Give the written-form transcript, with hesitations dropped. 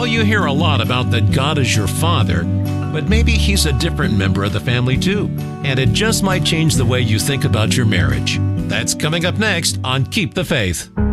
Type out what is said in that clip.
Well, you hear a lot about that God is your father, but maybe he's a different member of the family too. And it just might change the way you think about your marriage. That's coming up next on Keep the Faith.